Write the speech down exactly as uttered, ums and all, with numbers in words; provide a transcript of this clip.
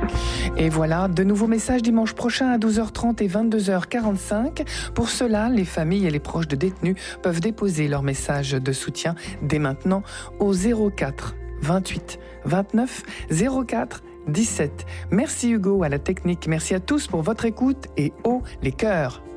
Et voilà, de nouveaux messages dimanche prochain à douze heures trente et vingt-deux heures quarante-cinq. Pour cela, les familles et les proches de détenus peuvent déposer leur message de soutien dès maintenant au zéro quatre vingt-huit vingt-neuf zéro quatre dix-sept. Merci Hugo à la technique, merci à tous pour votre écoute et haut les cœurs.